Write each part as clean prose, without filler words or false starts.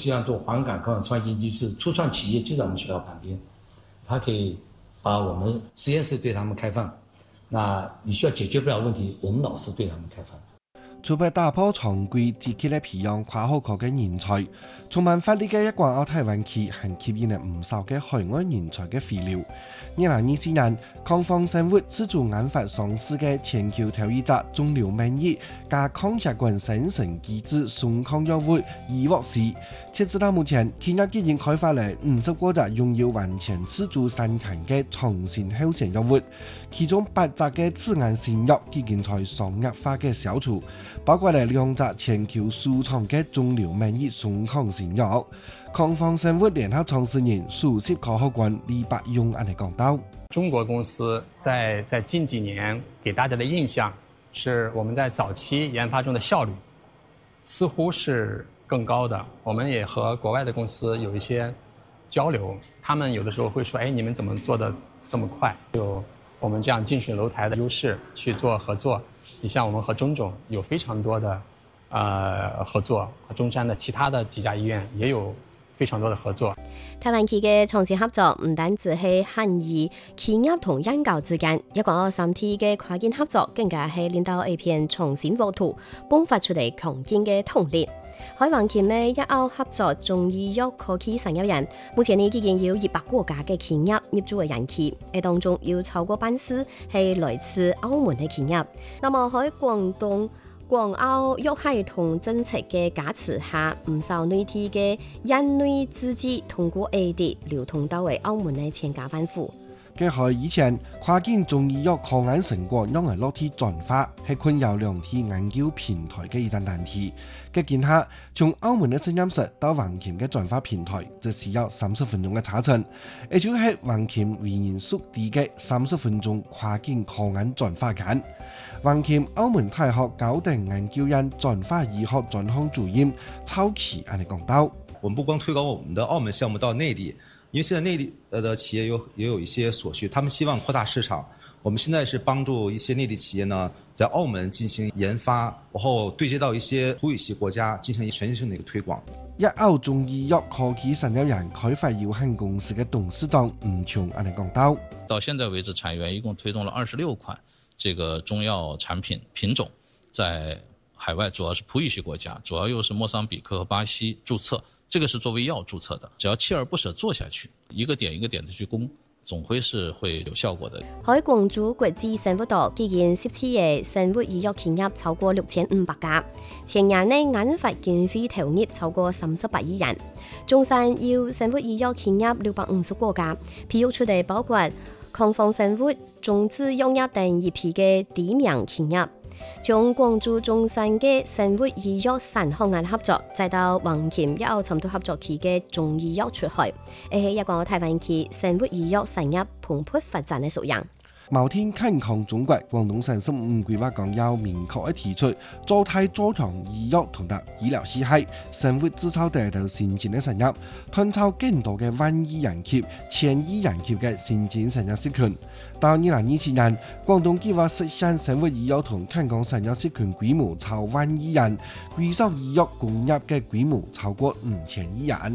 实际上做华润港科网创新就是初创企业就在我们学校旁边，它可以把我们实验室对他们开放，那你需要解决不了問題，我們老師對他們開放。 除了打破常規，積極嚟培養跨學科嘅人才，充滿活力嘅一貫澳台灣區，還吸引了唔少嘅海外人才嘅回流。2024年，康方生物自主研發上市嘅全球頭一隻腫瘤免疫加抗血管生成機制順抗藥物醫沃斯，截至到目前，企業已經開發了50個隻擁有完全自主生產嘅創新候選藥物，其中8隻嘅自研新藥已經在商業化嘅銷售。包括了2隻全球首創嘅腫瘤免疫順抗新藥。康方生物聯合創始人首席科學官李伯勇安尼講到： 中國公司在近幾年給大家的印象是我們在早期研發中的效率似乎是更高的。我們也和國外的公司有一些交流，他們有的時候會說：哎，你們怎麼做得這麼快？有我們這樣近水樓台的優勢去做合作。你像我們和中總有非常多的合作，和中山的其他的幾家醫院也有非常多的合作。 台灣區嘅創新合作唔單止係限於企業同研究之間，一個3T嘅跨境合作更加係令到一片創新沃土迸發出嚟強勁嘅動力。海灣區嘅一澳合作中醫藥科技產業人，目前已經有200個家嘅企業入駐嘅人氣，當中有超過半數係來自澳門嘅企業。那麼喺廣澳藥系統政策嘅加持下，唔少內地嘅院內資資通過 AD 流通到為澳門嘅千家萬戶。 嘅係以前跨境中醫藥抗癌成果讓人落地轉化，係困擾兩地研究平台嘅一陣難題。嘅見下，從澳門嘅實驗室到橫琴嘅轉化平台，就需要30分鐘嘅車程，也就係橫琴為人熟地嘅30分鐘跨境抗癌轉化間。橫琴澳門大學高等研究院轉化醫學專項主任曹啟安尼講到： 我們不光推廣我們的澳門項目到內地，因為現在內地的企業也有一些所需，他們希望擴大市場。我們現在是幫助一些內地企業呢，在澳門進行研發，然後對接到一些葡語系國家進行全球性的一個推廣。 一澳中醫藥科技產業人開發有限公司嘅董事長吳瓊安尼講到： 到現在為止，產業園一共推動了26款這個中藥產品品種，在海外主要是葡語系國家，主要又是莫桑比克和巴西註冊。這個是作為藥註冊的，只要鍥而不捨做下去，一個點一個點的去攻，總會是會有效果的。 喺廣州國際生物度，基建17嘅生物醫藥企業超過6500家，前年呢研發經費投入超過38億元。中山有生物醫藥企業650個家，培育出嚟包括康方生物、中資藥業等一批嘅知名企業。從廣州中山嘅生物醫藥3項合作，再到橫琴一澳深度合作區嘅中醫藥出海，係一個台灣區生物醫藥產業蓬勃發展嘅縮影。 某天健康中國廣東省15規劃綱要明確地提出，做大做強醫藥同埋醫療體系、生物製造等等先進嘅產業，創造更多嘅萬億人級、千億人級嘅先進產業集群。到2027年，廣東計劃實現生物醫藥同健康產業集群規模超萬億人，歸屬醫藥工業嘅規模超過5000億元。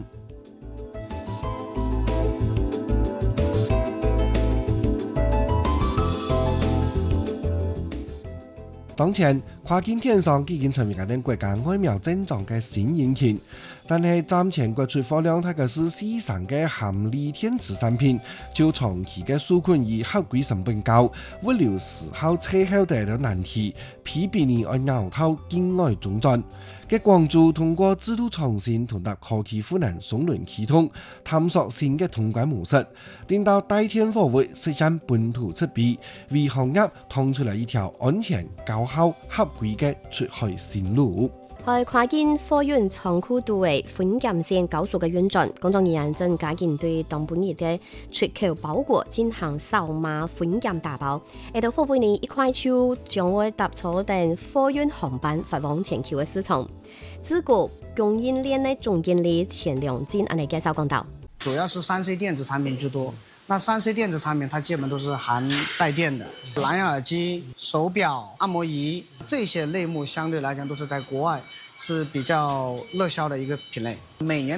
當前跨境電商已經成為我哋國家外貿增長嘅新引擎，但係暫前國出貨量大概是市場嘅含鋰電池產品，就長期嘅紓困與合規成本高，物流時候車後帶來難題，批評你按拗頭境外中轉。嘅廣州通過制度創新同埋科技賦能雙輪啟動，探索新嘅通關模式，令到大天貨物實現本土設備，為行業創出嚟一條安全、高效、合規嘅出海新路。 喺跨境貨運倉庫都為分檢線高速嘅運轉，工作人員正加緊對當本日嘅出口包裹進行掃碼分檢打包。到貨運呢一塊就將會搭坐等貨運航班發往全球嘅市場。自古供應鏈嘅總經理錢良金安尼介紹講到， 主要是3C 電子產品居多。那3C 電子產品它基本都是含帶電的，藍牙耳機、手錶、按摩儀這些類目相對來講都是在國外是比較熱銷的一個品類。每年